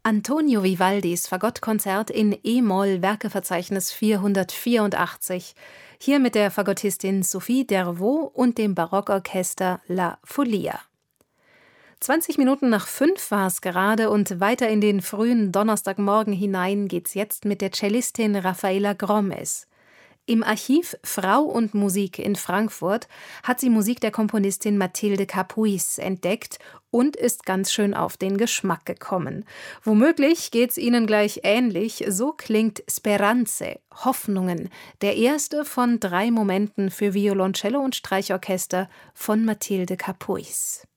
Antonio Vivaldis Fagottkonzert in e-Moll, Werkeverzeichnis 484. Hier mit der Fagottistin Sophie Dervaux und dem Barockorchester La Folia. 20 Minuten nach 5 war es gerade und weiter in den frühen Donnerstagmorgen hinein geht's jetzt mit der Cellistin Rafaela Gromes. Im Archiv Frau und Musik in Frankfurt hat sie Musik der Komponistin Mathilde Capuis entdeckt und ist ganz schön auf den Geschmack gekommen. Womöglich geht's Ihnen gleich ähnlich, so klingt Speranze, Hoffnungen, der erste von 3 Momenten für Violoncello und Streichorchester von Mathilde Capuis.